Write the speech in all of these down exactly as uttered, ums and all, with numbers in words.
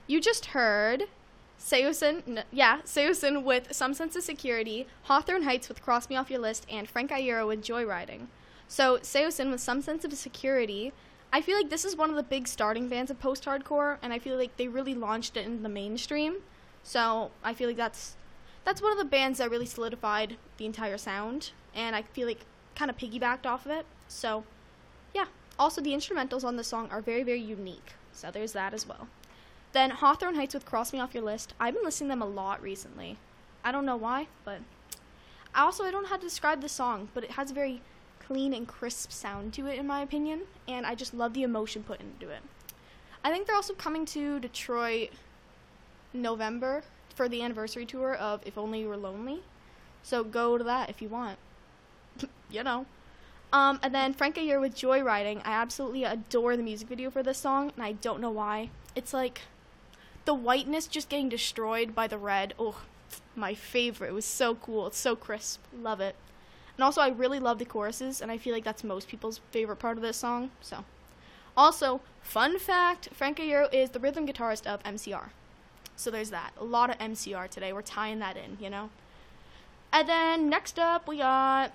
You just heard Seosin, n- yeah, Seosin with Some Sense of Security, Hawthorne Heights with Cross Me Off Your List, and Frank Iero with Joyriding. So Seosin with Some Sense of Security, I feel like this is one of the big starting bands of post-hardcore, and I feel like they really launched it into the mainstream. So I feel like that's that's one of the bands that really solidified the entire sound, and I feel like kind of piggybacked off of it. So yeah. Also, the instrumentals on this song are very, very unique. So there's that as well. Then Hawthorne Heights with Cross Me Off Your List. I've been listening to them a lot recently. I don't know why, but I also I don't know how to describe this song, but it has a very clean and crisp sound to it in my opinion, and I just love the emotion put into it. I think they're also coming to Detroit in November for the anniversary tour of If Only You Were Lonely. So go to that if you want. You know. Um, and then Frank Aguirre with Joyriding. I absolutely adore the music video for this song, and I don't know why. It's like the whiteness just getting destroyed by the red. Oh, my favorite. It was so cool. It's so crisp. Love it. And also, I really love the choruses, and I feel like that's most people's favorite part of this song. So, also, fun fact, Frank Aguirre is the rhythm guitarist of M C R. So there's that. A lot of M C R today. We're tying that in, you know? And then next up, we got...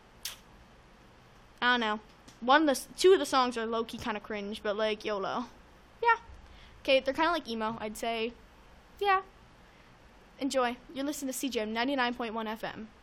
I don't know. One of the two of the songs are low key kind of cringe, but like YOLO. Yeah. Okay, they're kind of like emo. I'd say, yeah. Enjoy. You're listening to C J M ninety-nine point one F M.